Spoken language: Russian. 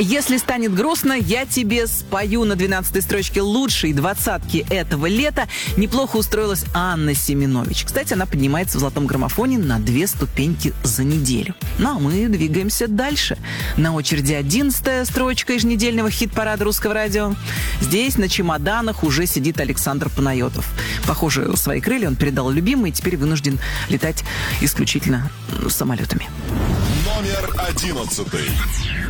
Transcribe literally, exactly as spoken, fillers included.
Если станет грустно, я тебе спою. На двенадцатой строчке лучшей двадцатки этого лета неплохо устроилась Анна Семенович. Кстати, она поднимается в золотом граммофоне на две ступеньки за неделю. Ну а мы двигаемся дальше. На очереди одиннадцатая строчка еженедельного хит-парада Русского радио. Здесь на чемоданах уже сидит Александр Панайотов. Похоже, свои крылья он передал любимой и теперь вынужден летать исключительно самолетами. Номер одиннадцатый.